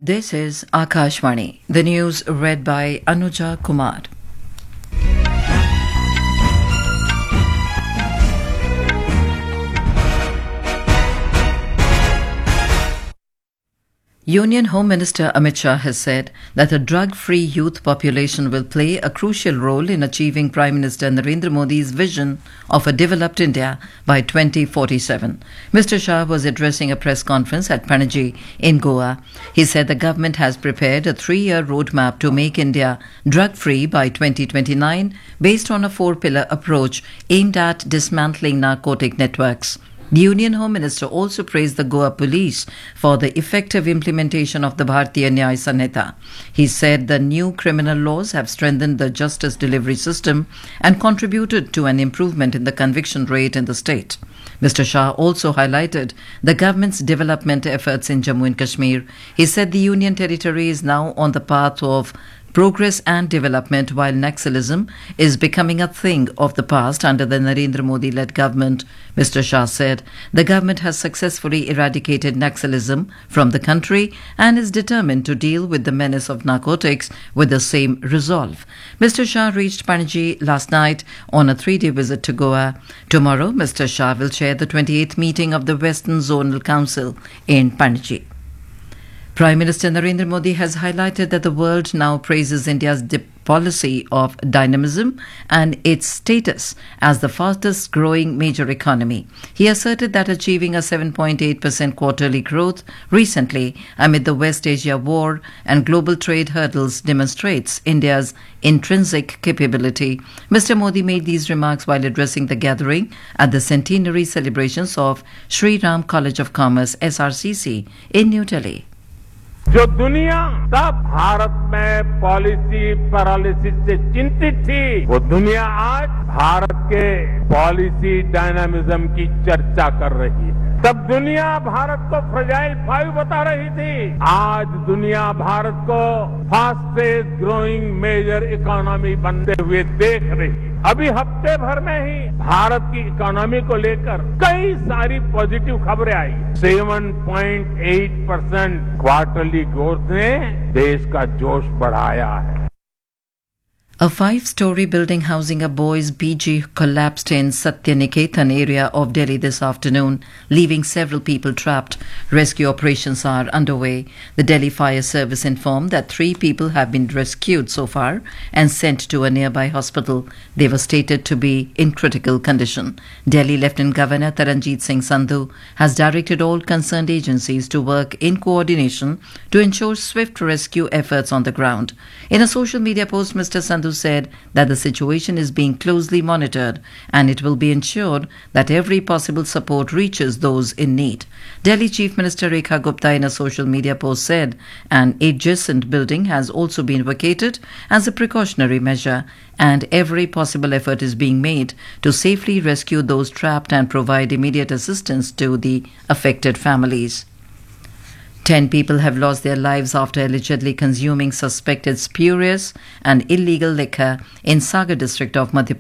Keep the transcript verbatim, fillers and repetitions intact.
This is Akashvani. The news read by Anuja Kumar. Union Home Minister Amit Shah has said that a drug-free youth population will play a crucial role in achieving Prime Minister Narendra Modi's vision of a developed India by twenty forty-seven. Mister Shah was addressing a press conference at Panaji in Goa. He said the government has prepared a three-year roadmap to make India drug-free by twenty twenty-nine based on a four-pillar approach aimed at dismantling narcotic networks. The Union Home Minister also praised the Goa police for the effective implementation of the Bharatiya Nyaya Sanhita. He said the new criminal laws have strengthened the justice delivery system and contributed to an improvement in the conviction rate in the state. Mister Shah also highlighted the government's development efforts in Jammu and Kashmir. He said the Union territory is now on the path of progress and development, while Naxalism is becoming a thing of the past under the Narendra Modi-led government. Mister Shah said the government has successfully eradicated Naxalism from the country and is determined to deal with the menace of narcotics with the same resolve. Mister Shah reached Panaji last night on a three-day visit to Goa. Tomorrow, Mister Shah will chair the twenty-eighth meeting of the Western Zonal Council in Panaji. Prime Minister Narendra Modi has highlighted that the world now praises India's dip- policy of dynamism and its status as the fastest growing major economy. He asserted that achieving a seven point eight percent quarterly growth recently amid the West Asia war and global trade hurdles demonstrates India's intrinsic capability. Mister Modi made these remarks while addressing the gathering at the centenary celebrations of Sri Ram College of Commerce S R C C in New Delhi. जो दुनिया तब भारत में policy paralysis से चिंतित थी, वो दुनिया आज भारत के पॉलिसी डायनामिज्म की चर्चा कर रही है। तब दुनिया भारत को फ्रेजाइल फाइव बता रही थी, आज दुनिया भारत को फास्टेस्ट ग्रोइंग मेजर इकोनॉमी बनते हुए देख रही है। अभी हफ्ते भर में ही भारत की इकोनॉमी को लेकर कई सारी पॉजिटिव खबरें आई। सात पॉइंट आठ परसेंट क्वार्टरली ग्रोथ ने देश का जोश बढ़ाया है। A five-story building housing a boys' P G collapsed in Satyaniketan area of Delhi this afternoon, leaving several people trapped. Rescue operations are underway. The Delhi Fire Service informed that three people have been rescued so far and sent to a nearby hospital. They were stated to be in critical condition. Delhi Lieutenant Governor Taranjeet Singh Sandhu has directed all concerned agencies to work in coordination to ensure swift rescue efforts on the ground. In a social media post, Mister Sandhu said that the situation is being closely monitored and it will be ensured that every possible support reaches those in need. Delhi Chief Minister Rekha Gupta in a social media post said an adjacent building has also been vacated as a precautionary measure and every possible effort is being made to safely rescue those trapped and provide immediate assistance to the affected families. Ten people have lost their lives after allegedly consuming suspected spurious and illegal liquor in Sagar district of Madhya Pradesh.